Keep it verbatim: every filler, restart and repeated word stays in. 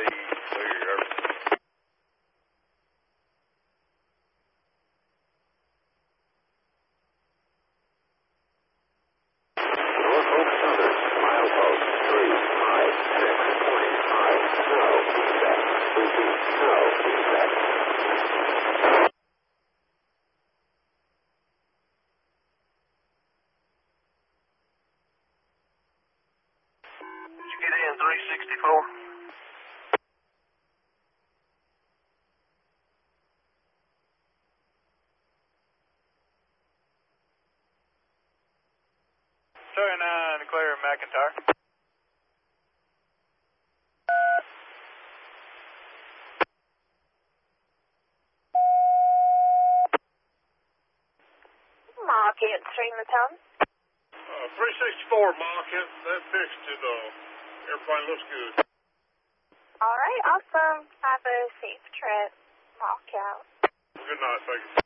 clear. Norfolk Southern, milepost three five six point five, snow, set, busy, snow, set. Did you get in three sixty-four? thirty-nine, clear McIntyre. Market, stream the town. Uh, three sixty-four, Market. That fixed it. Uh, airplane looks good. All right, awesome. Have a safe trip. Mark out. Good night, thank you.